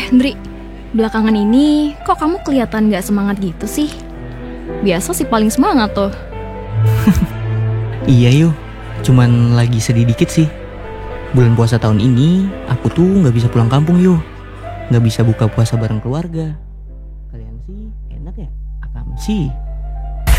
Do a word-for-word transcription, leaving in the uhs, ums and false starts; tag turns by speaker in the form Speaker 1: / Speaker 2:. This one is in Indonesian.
Speaker 1: Ndri, belakangan ini kok kamu kelihatan gak semangat gitu sih? Biasa sih paling semangat tuh.
Speaker 2: Iya yuk, cuman lagi sedih dikit sih. Bulan puasa tahun ini aku tuh gak bisa pulang kampung yuk. Gak bisa buka puasa bareng keluarga. Kalian sih enak ya? Akam sih